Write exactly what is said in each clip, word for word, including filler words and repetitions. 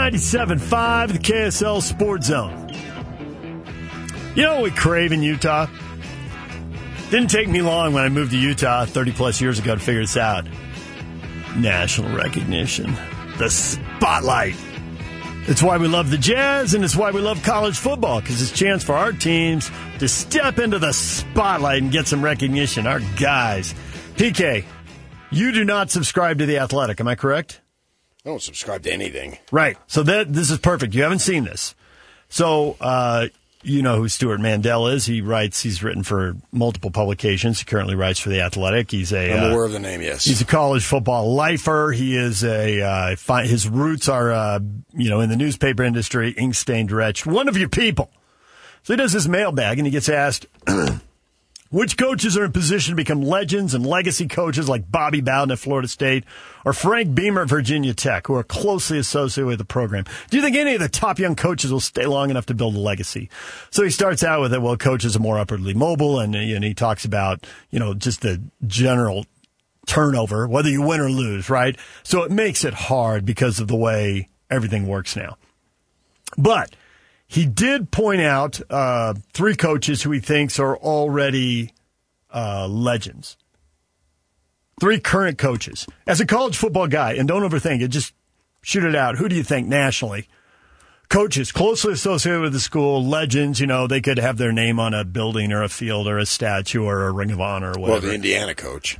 ninety-seven point five, the K S L Sports Zone. You know what we crave in Utah? Didn't take me long when I moved to Utah thirty-plus years ago to figure this out. National recognition. The spotlight. It's why we love the Jazz, and it's why we love college football, because it's a chance for our teams to step into the spotlight and get some recognition. Our guys. P K, you do not subscribe to The Athletic, am I correct? I don't subscribe to anything. Right. So that this is perfect. You haven't seen this. So, uh, you know who Stuart Mandel is. He writes, he's written for multiple publications. He currently writes for The Athletic. He's a, I'm aware uh, of the name, yes. He's a college football lifer. He is a, uh, fi- his roots are, uh, you know, in the newspaper industry, ink-stained wretch. One of your people. So he does this mailbag and he gets asked, which coaches are in position to become legends and legacy coaches like Bobby Bowden at Florida State or Frank Beamer at Virginia Tech, who are closely associated with the program? Do you think any of the top young coaches will stay long enough to build a legacy? So he starts out with it, well, coaches are more upwardly mobile, and, and he talks about, you know, just the general turnover, whether you win or lose, right? So it makes it hard because of the way everything works now. But he did point out uh, three coaches who he thinks are already uh, legends. Three current coaches. As a college football guy, and don't overthink it, just shoot it out. Who do you think nationally? Coaches closely associated with the school, legends, you know, they could have their name on a building or a field or a statue or a ring of honor or whatever. Well, the Indiana coach.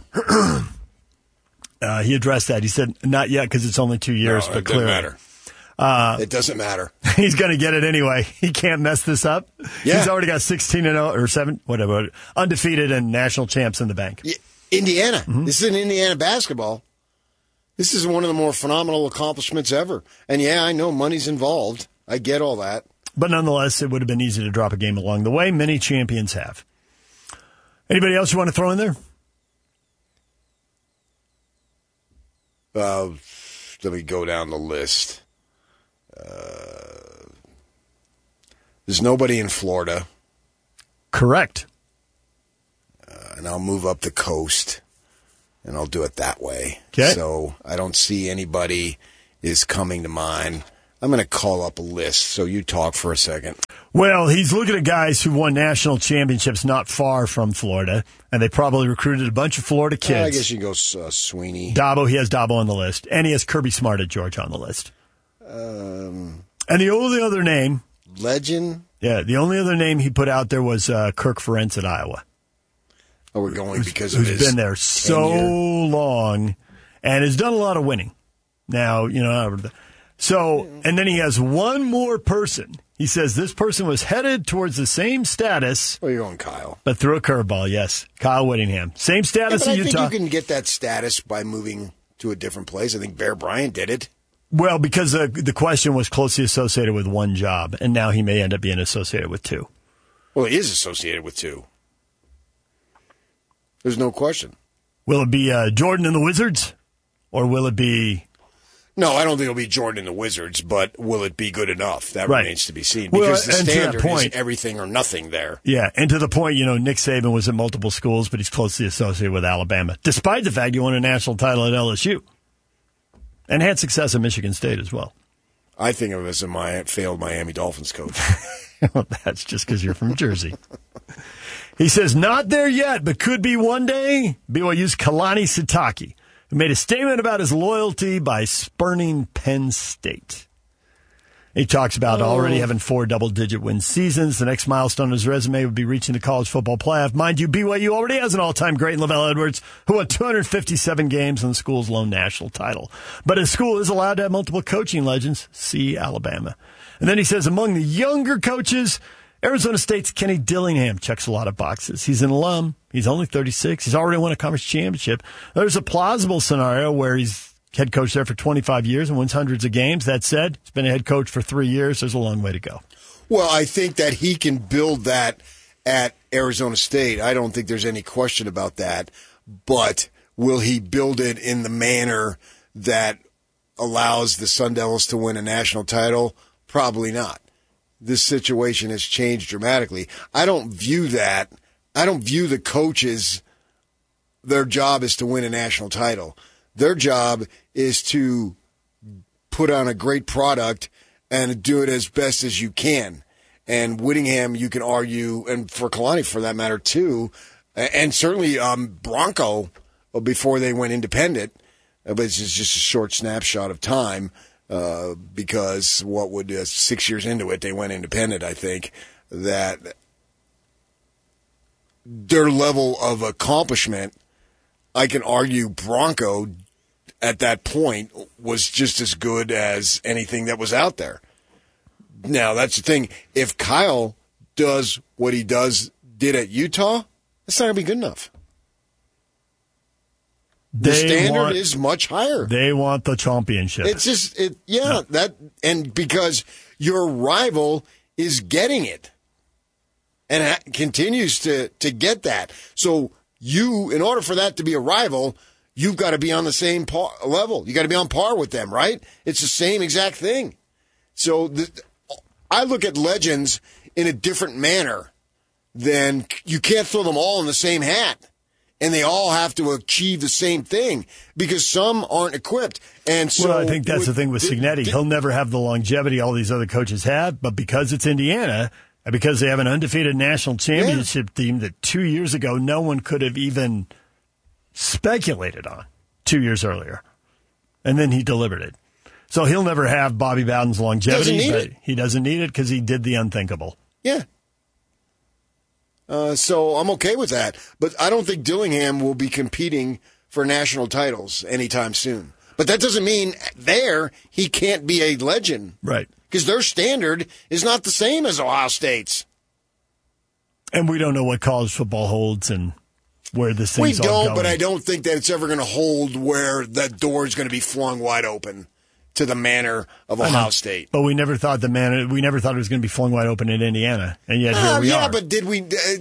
uh, he addressed that. He said, not yet because it's only two years, no, but it doesn't clearly. matter. Uh, it doesn't matter. He's going to get it anyway. He can't mess this up. Yeah. He's already got sixteen and oh or seven, whatever, undefeated and national champs in the bank. Yeah, Indiana. Mm-hmm. This is an Indiana basketball. This is one of the more phenomenal accomplishments ever. And yeah, I know money's involved. I get all that. But nonetheless, it would have been easy to drop a game along the way. Many champions have. Anybody else you want to throw in there? Uh, let me go down the list. Uh, there's nobody in Florida. Correct. Uh, and I'll move up the coast, and I'll do it that way. Okay. So I don't see anybody is coming to mind. I'm going to call up a list, so you talk for a second. Well, he's looking at guys who won national championships not far from Florida, and they probably recruited a bunch of Florida kids. Uh, I guess you can go uh, Sweeney. Dabo, he has Dabo on the list, and he has Kirby Smart at Georgia on the list. Um, and the only other name, legend. Yeah, the only other name he put out there was uh, Kirk Ferentz at Iowa. Oh, we're going because who's of his been there so tenure. long and has done a lot of winning. Now, you know, so and then he has one more person. He says this person was headed towards the same status. Oh, you're going Kyle, but threw a curveball. Yes, Kyle Whittingham, same status yeah, in I Utah. I think you can get that status by moving to a different place. I think Bear Bryant did it. Well, because the, the question was closely associated with one job, and now he may end up being associated with two. Well, he is associated with two. There's no question. Will it be uh, Jordan and the Wizards, or will it be... No, I don't think it'll be Jordan and the Wizards, but will it be good enough? That right. remains to be seen. Well, Because the and standard to that point, is everything or nothing there. Yeah, and to the point, you know, Nick Saban was at multiple schools, but he's closely associated with Alabama, despite the fact he won a national title at L S U. And had success at Michigan State as well. I think of him as a my, failed Miami Dolphins coach. Well, that's just because you're from Jersey. He says, not there yet, but could be one day. B Y U's Kalani Sitake, who made a statement about his loyalty by spurning Penn State. He talks about oh. already having four double-digit win seasons. The next milestone on his resume would be reaching the college football playoff. Mind you, B Y U already has an all-time great in Lavelle Edwards, who won two hundred fifty-seven games and the school's lone national title. But his school is allowed to have multiple coaching legends. See Alabama. And then he says, among the younger coaches, Arizona State's Kenny Dillingham checks a lot of boxes. He's an alum. He's only thirty-six. He's already won a conference championship. There's a plausible scenario where he's head coach there for twenty-five years and wins hundreds of games. That said, he's been a head coach for three years. There's a long way to go. Well, I think that he can build that at Arizona State. I don't think there's any question about that. But will he build it in the manner that allows the Sun Devils to win a national title? Probably not. This situation has changed dramatically. I don't view that. I don't view the coaches, their job is to win a national title. Their job is to put put on a great product and do it as best as you can. And Whittingham, you can argue, and for Kalani for that matter too, and certainly um, Bronco before they went independent, but it's just a short snapshot of time uh, because what would uh, six years into it they went independent. I think that their level of accomplishment, I can argue Bronco at that point was just as good as anything that was out there. Now, that's the thing. If Kyle does what he does did at Utah, it's not going to be good enough. The They standard want, is much higher. They want the championship. It's just, it, yeah, no. that, and because your rival is getting it and ha- continues to, to get that. So you, in order for that to be a rival, you've got to be on the same par- level. You got to be on par with them, right? It's the same exact thing. So the, I look at legends in a different manner than you can't throw them all in the same hat. And they all have to achieve the same thing because some aren't equipped. And so, well, I think that's with, the thing with Cignetti. Did, He'll never have the longevity all these other coaches have, but because it's Indiana, and because they have an undefeated national championship yeah. team that two years ago no one could have even speculated on two years earlier, and then he delivered it. So he'll never have Bobby Bowden's longevity, he but it. he doesn't need it because he did the unthinkable. Yeah. Uh, so I'm okay with that. But I don't think Dillingham will be competing for national titles anytime soon. But that doesn't mean there he can't be a legend. Right. Because their standard is not the same as Ohio State's. And we don't know what college football holds and where this thing's We all don't, going. but I don't think that it's ever going to hold where that door is going to be flung wide open to the manner of Ohio State. But we never thought the manner, we never thought it was going to be flung wide open in Indiana, and yet uh, here we yeah, are. Yeah, but did we uh,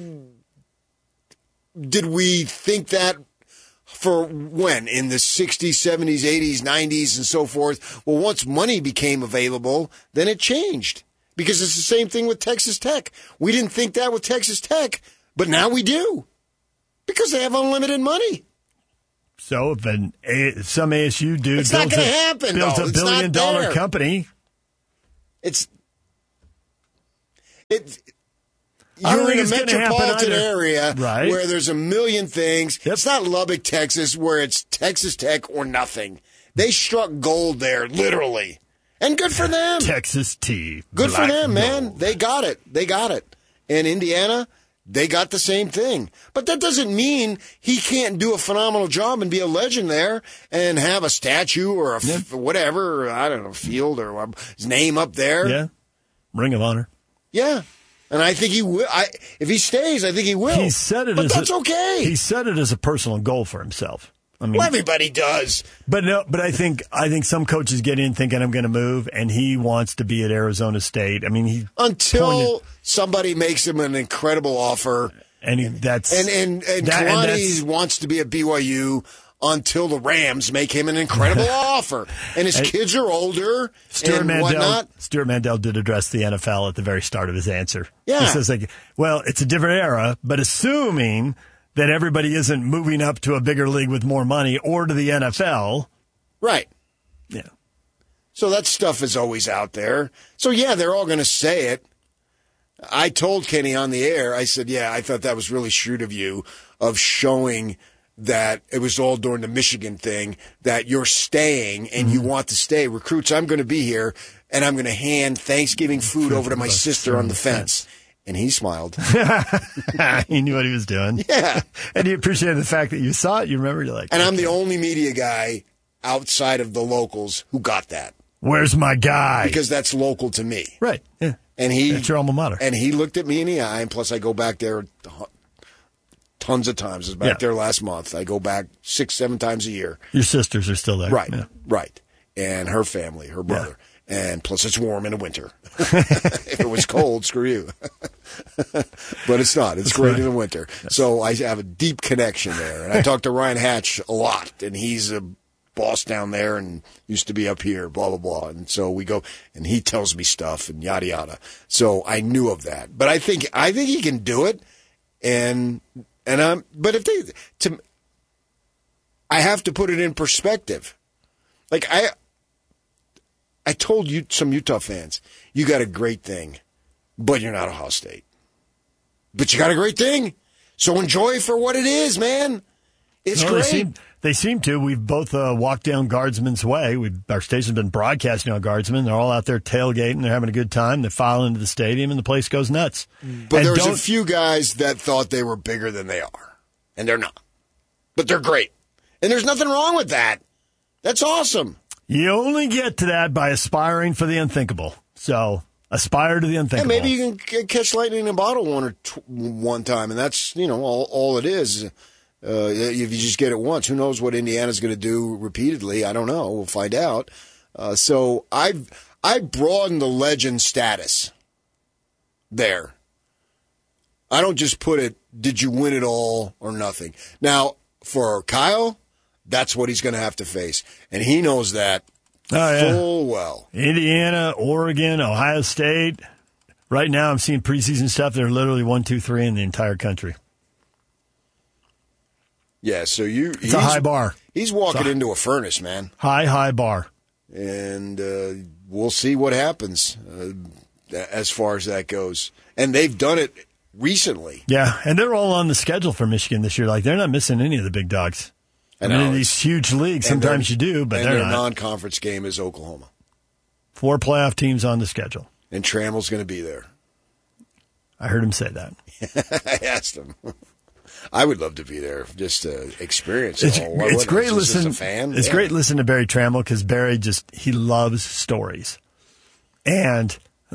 did we think that for when? In the sixties, seventies, eighties, nineties, and so forth? Well, once money became available, then it changed. Because it's the same thing with Texas Tech. We didn't think that with Texas Tech, but now we do. Because they have unlimited money. So if an a, some A S U dude it's builds, not a, happen, builds though. a It's billion not dollar there. company, it's it. I don't You're in think a it's gonna happen metropolitan either. area Right. where there's a million things. Yep. It's not Lubbock, Texas, where it's Texas Tech or nothing. They struck gold there, literally. And good for them. Texas T. Good for Black them, man. gold. They got it. They got it. In Indiana, they got the same thing. But that doesn't mean he can't do a phenomenal job and be a legend there and have a statue or a f- Yeah. whatever, I don't know, field or his name up there. Yeah, Ring of Honor. Yeah. And I think he will. I, if he stays, I think he will. He said it but as that's a, okay. He said it as a personal goal for himself. I mean, Well, everybody does. But no, but I think I think some coaches get in thinking I'm going to move, and he wants to be at Arizona State. I mean, he Until pointed, somebody makes him an incredible offer, and he, that's and and and that- and Kalani that's- wants to be at B Y U until the Rams make him an incredible offer, and his And kids are older Stuart and Mandel. whatnot. Stuart Mandel did address the N F L at the very start of his answer. Yeah. He says like, well, it's a different era, but assuming that everybody isn't moving up to a bigger league with more money or to the N F L. Right. Yeah. So that stuff is always out there. So, yeah, they're all going to say it. I told Kenny on the air, I said, yeah, I thought that was really shrewd of you of showing that it was all during the Michigan thing, that you're staying and mm-hmm. you want to stay. Recruits, I'm going to be here, and I'm going to hand Thanksgiving food over to my sister on the fence. And he smiled. He knew what he was doing. Yeah. And he appreciated the fact that you saw it. You remember, you're like, and I'm the only media guy outside of the locals who got that. Where's my guy? Because that's local to me. Right. Yeah. And he, That's your alma mater. And he looked at me in the eye, and plus I go back there tons of times. I was back Yeah. there last month. I go back six, seven times a year. Your sisters are still there. Right, Yeah. right. And her family, her brother. And plus it's warm in the winter. If it was cold, screw you. But it's not. It's That's great right. in the winter. So I have a deep connection there. And I talk to Ryan Hatch a lot, and he's a boss down there and used to be up here, blah, blah, blah. And so we go, and he tells me stuff and yada, yada. So I knew of that. But I think I think he can do it. And, and I'm, but if they, to, I have to put it in perspective. Like I, I told you some Utah fans, you got a great thing, but you're not Ohio State. But you got a great thing, so enjoy it for what it is, man. It's no, great. They seem, they seem to. We've both uh, walked down Guardsman's Way. We've, our station's been broadcasting on Guardsman. They're all out there tailgating. They're having a good time. They file into the stadium, and the place goes nuts. But and there was don't, a few guys that thought they were bigger than they are, and they're not. But they're great. And there's nothing wrong with that. That's awesome. You only get to that by aspiring for the unthinkable. So aspire to the unthinkable. Yeah, maybe you can c- catch lightning in a bottle one or t- one time, and that's, you know, all, all it is. Uh, if you just get it once, who knows what Indiana's going to do repeatedly? I don't know. We'll find out. Uh, so I've I broadened the legend status there. I don't just put it, did you win it all or nothing? Now, for Kyle, that's what he's going to have to face. And he knows that oh, yeah. full well. Indiana, Oregon, Ohio State. Right now I'm seeing preseason stuff. They're literally one, two, three in the entire country. Yeah, so you... It's a high bar. He's walking a, into a furnace, man. High, high bar. And uh, we'll see what happens uh, as far as that goes. And they've done it recently. Yeah, and they're all on the schedule for Michigan this year. Like, they're not missing any of the big dogs. I, I mean, in these huge leagues, sometimes you do, but and they're their not. non-conference game is Oklahoma. Four playoff teams on the schedule. And Trammell's going to be there. I heard him say that. I asked him. I would love to be there, just to experience it's, it all. It's great just listen. As a fan? It's yeah. great listen to Barry Trammell because Barry just he loves stories, and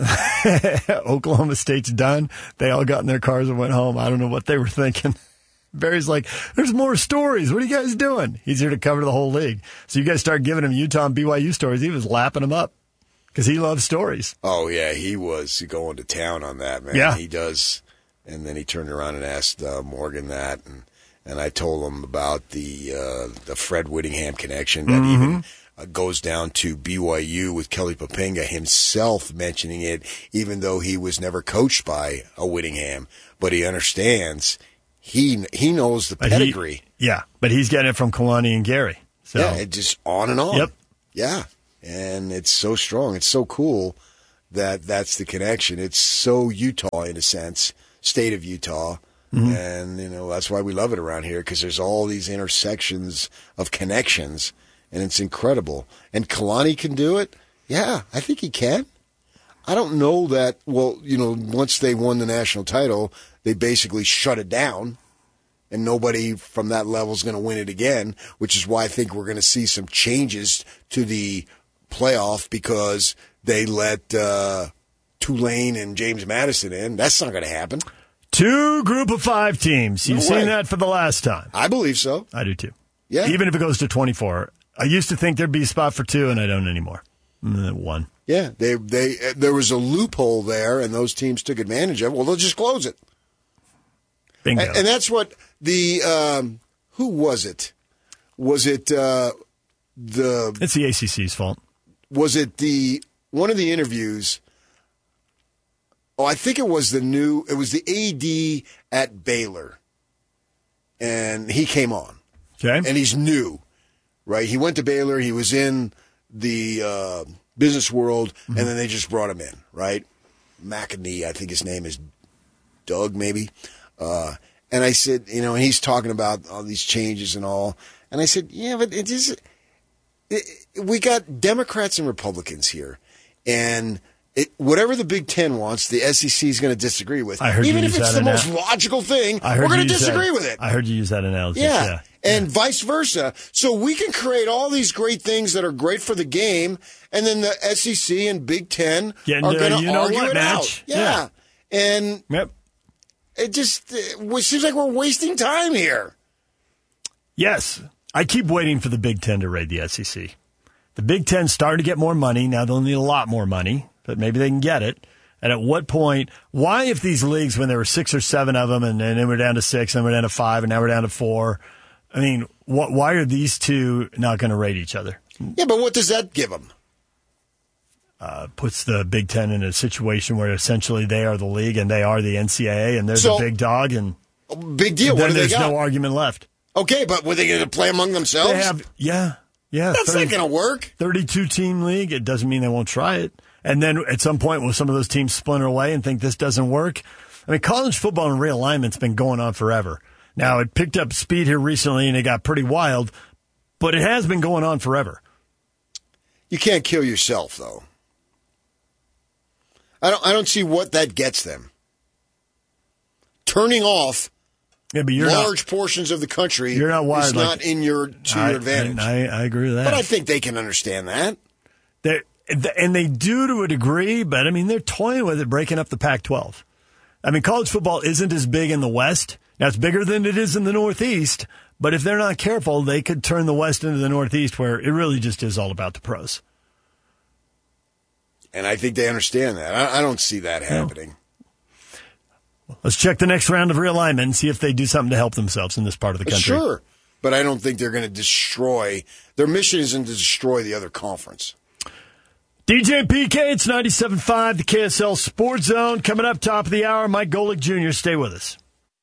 Oklahoma State's done. They all got in their cars and went home. I don't know what they were thinking. Barry's like, there's more stories. What are you guys doing? He's here to cover the whole league. So you guys start giving him Utah and B Y U stories. He was lapping them up because he loves stories. Oh, yeah, he was going to town on that, man. Yeah. He does. And then he turned around and asked uh, Morgan that, and and I told him about the uh, the Fred Whittingham connection that Mm-hmm. even uh, goes down to B Y U with Kelly Popenga himself mentioning it, even though he was never coached by a Whittingham, but he understands. He he knows the But pedigree. He, yeah, but he's getting it from Kalani and Gary. So. Yeah, it just on and on. Yep. Yeah, and it's so strong. It's so cool that that's the connection. It's so Utah in a sense. State of Utah, mm-hmm. and you know that's why we love it around here because there's all these intersections of connections, and it's incredible. And Kalani can do it. Yeah, I think he can. I don't know that. Well, you know, once they won the national title, they basically shut it down, and nobody from that level is going to win it again. Which is why I think we're going to see some changes to the playoff because they let. Uh, Tulane and James Madison in. That's not going to happen. Two group of five teams. You've No seen way. that for the last time. I believe so. I do too. Yeah. Even if it goes to twenty-four. I used to think there'd be a spot for two, and I don't anymore. One. Yeah. They they uh, there was a loophole there, and those teams took advantage of it. Well, they'll just close it. Bingo. And, and that's what the um, who was it? Was it uh, the? It's the A C C's fault. Was it the one of the interviews? Oh, I think it was the new, it was the A D at Baylor. And he came on. Okay. And he's new, right? He went to Baylor. He was in the uh, business world, mm-hmm. and then they just brought him in, right? McInerney, I think his name is Doug, maybe. Uh, and I said, you know, and he's talking about all these changes and all. And I said, yeah, but it is, it, we got Democrats and Republicans here. And It, whatever the Big Ten wants, the S E C is going to disagree with. I heard Even you if use it's that the ana- most logical thing, I heard we're going you to use disagree that, with it. I heard you use that analogy. Yeah. yeah. And yeah. vice versa. So we can create all these great things that are great for the game, and then the S E C and Big Ten Get are into going a to you know argue what it match. out. Yeah. Yeah. And Yep. it just it seems like we're wasting time here. Yes. I keep waiting for the Big Ten to raid the S E C. The Big Ten started to get more money. Now they'll need a lot more money, but maybe they can get it. And at what point, why if these leagues, when there were six or seven of them, and then we're down to six, and we're down to five, and now we're down to four, I mean, what, why are these two not going to rate each other? Yeah, but what does that give them? Uh, puts the Big Ten in a situation where essentially they are the league and they are the N C double A, and they're So, the big dog, and Big deal. then What do they there's got? no argument left. Okay, but were they going to play among themselves? They have, yeah, Yeah, That's thirty, not going to work. thirty-two team league. It doesn't mean they won't try it. And then at some point, will some of those teams splinter away and think this doesn't work? I mean, college football and realignment's been going on forever. Now, it picked up speed here recently, and it got pretty wild, but it has been going on forever. You can't kill yourself, though. I don't. I don't see what that gets them. Turning off yeah, but you're large not, portions of the country you're not wired is like, not in your to I, your advantage. I, I agree with that. But I think they can understand that. They're, and they do to a degree, but, I mean, they're toying with it, breaking up the Pac twelve. I mean, college football isn't as big in the West. Now, it's bigger than it is in the Northeast, but if they're not careful, they could turn the West into the Northeast, where it really just is all about the pros. And I think they understand that. I, I don't see that happening. No. Let's check the next round of realignment and see if they do something to help themselves in this part of the country. Sure, but I don't think they're going to destroy. Their mission isn't to destroy the other conference. D J and P K, it's ninety-seven point five, the K S L Sports Zone. Coming up, top of the hour, Mike Golick Junior Stay with us.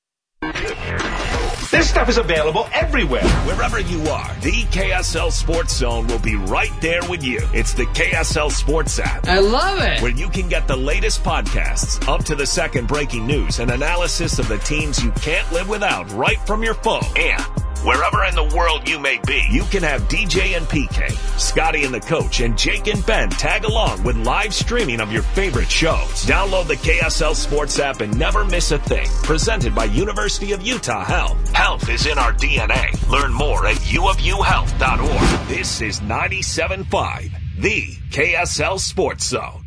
This stuff is available everywhere. Wherever you are, the K S L Sports Zone will be right there with you. It's the K S L Sports app. I love it. Where you can get the latest podcasts, up to the second breaking news, and analysis of the teams you can't live without right from your phone. And wherever in the world you may be, you can have D J and P K, Scotty and the Coach, and Jake and Ben tag along with live streaming of your favorite shows. Download the K S L Sports app and never miss a thing. Presented by University of Utah Health. Health is in our D N A. Learn more at u of u health dot org. This is ninety-seven point five, the K S L Sports Zone.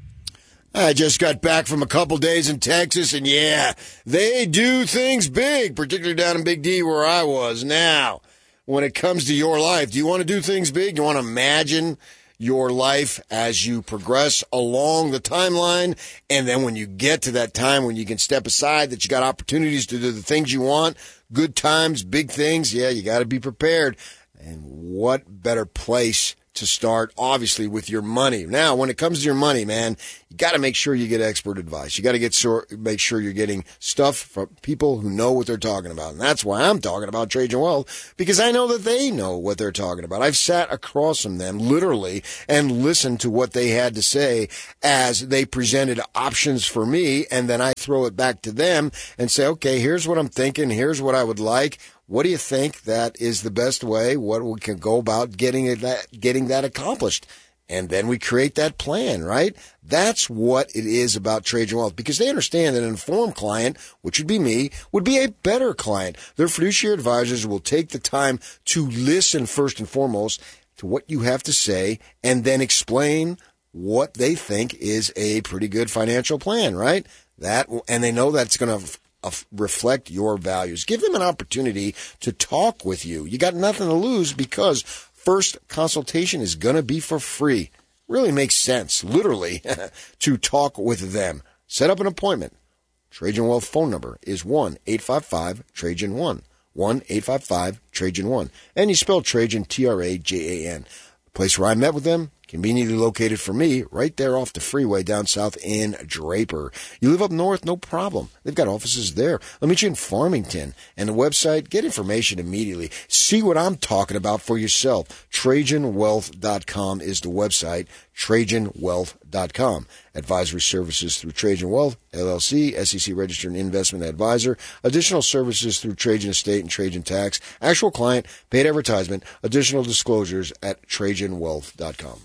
I just got back from a couple days in Texas, and yeah, they do things big, particularly down in Big D where I was. Now, when it comes to your life, do you want to do things big? Do you want to imagine your life as you progress along the timeline? And then when you get to that time when you can step aside, that you got opportunities to do the things you want, good times, big things, yeah, you got to be prepared. And what better place to start, obviously, with your money. Now, when it comes to your money, man, you got to make sure you get expert advice. You got to get sure, make sure you're getting stuff from people who know what they're talking about. And that's why I'm talking about Trajan Wealth, because I know that they know what they're talking about. I've sat across from them, literally, and listened to what they had to say as they presented options for me, and then I throw it back to them and say, okay, here's what I'm thinking, here's what I would like. What do you think that is the best way? What we can go about getting it, that, getting that accomplished? And then we create that plan, right? That's what it is about Trajan Wealth, because they understand that an informed client, which would be me, would be a better client. Their fiduciary advisors will take the time to listen first and foremost to what you have to say and then explain what they think is a pretty good financial plan, right? That, and they know that's going to Uh, reflect your values. Give them an opportunity to talk with you. You got nothing to lose, because first consultation is going to be for free. Really makes sense, literally, to talk with them. Set up an appointment. Trajan Wealth phone number is one eight five five Trajan one. one eight five five Trajan one. And you spell Trajan, T R A J A N. The place where I met with them, conveniently located for me, right there off the freeway down south in Draper. You live up north, no problem. They've got offices there. I'll meet you in Farmington. And the website, get information immediately. See what I'm talking about for yourself. Trajan Wealth dot com is the website. Trajan Wealth dot com. Advisory services through Trajan Wealth, L L C, S E C registered investment advisor. Additional services through Trajan Estate and Trajan Tax. Actual client, paid advertisement. Additional disclosures at Trajan Wealth dot com.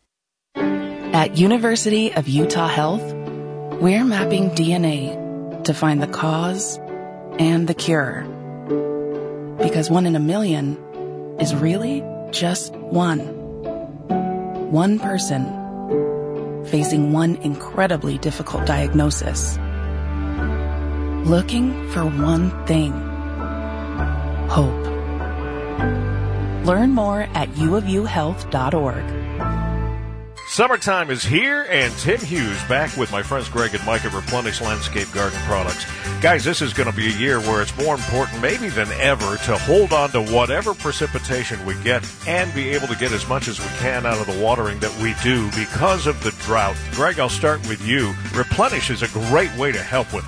At University of Utah Health, we're mapping D N A to find the cause and the cure. Because one in a million is really just one. One person facing one incredibly difficult diagnosis. Looking for one thing. Hope. Learn more at u of u health dot org. Summertime is here, and Tim Hughes back with my friends Greg and Mike at Replenish Landscape Garden Products. Guys, this is going to be a year where it's more important maybe than ever to hold on to whatever precipitation we get and be able to get as much as we can out of the watering that we do because of the drought. Greg, I'll start with you. Replenish is a great way to help with that.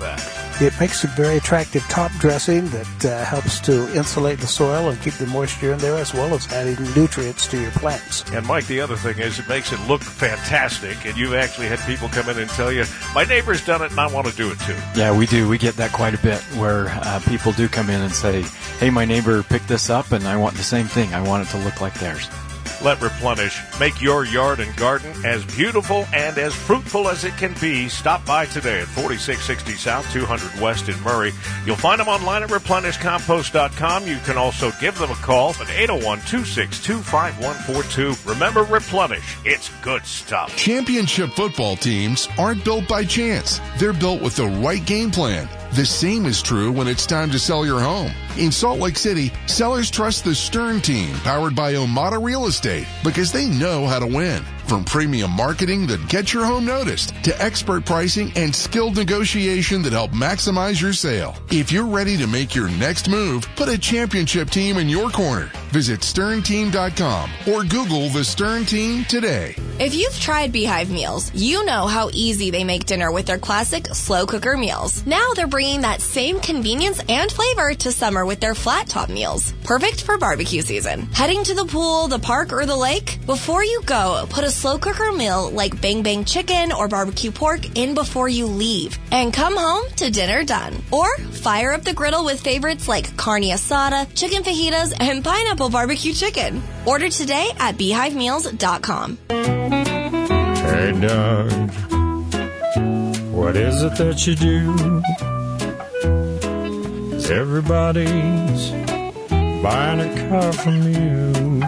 It makes a very attractive top dressing that uh, helps to insulate the soil and keep the moisture in there, as well as adding nutrients to your plants. And Mike, the other thing is it makes it look fantastic, and you've actually had people come in and tell you, my neighbor's done it and I want to do it too. Yeah, we do. We get that quite a bit, where uh, people do come in and say, hey, my neighbor picked this up and I want the same thing. I want it to look like theirs. Let Replenish make your yard and garden as beautiful and as fruitful as it can be. Stop by today at forty-six sixty South, two hundred West in Murray. You'll find them online at replenish compost dot com. You can also give them a call at eight oh one, two six two, five one four two. Remember, Replenish. It's good stuff. Championship football teams aren't built by chance. They're built with the right game plan. The same is true when it's time to sell your home. In Salt Lake City, sellers trust the Stern team, powered by Omada Real Estate, because they know how to win. From premium marketing that gets your home noticed to expert pricing and skilled negotiation that help maximize your sale. If you're ready to make your next move, put a championship team in your corner. Visit stern team dot com or Google the Stern Team today. If you've tried Beehive Meals, you know how easy they make dinner with their classic slow cooker meals. Now they're bringing that same convenience and flavor to summer with their flat top meals. Perfect for barbecue season. Heading to the pool, the park, or the lake? Before you go, put a slow cooker meal like Bang Bang chicken or barbecue pork in before you leave. And come home to dinner done. Or fire up the griddle with favorites like carne asada, chicken fajitas, and pineapple barbecue chicken. Order today at beehive meals dot com. Hey, Doug, what is it that you do? 'Cause everybody's buying a car from you.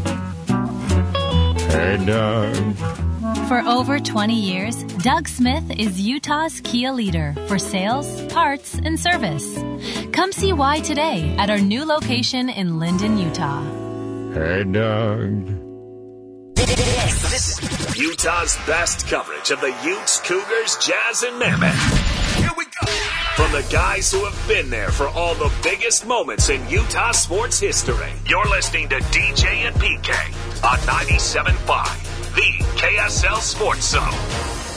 Hey, Doug. For over twenty years, Doug Smith is Utah's Kia leader for sales, parts, and service. Come see why today at our new location in Linden, Utah. Hey, Doug. This is Utah's best coverage of the Utes, Cougars, Jazz, and Mammoth. Here we go. From the guys who have been there for all the biggest moments in Utah sports history. You're listening to D J and P K on ninety-seven point five, the K S L Sports Zone.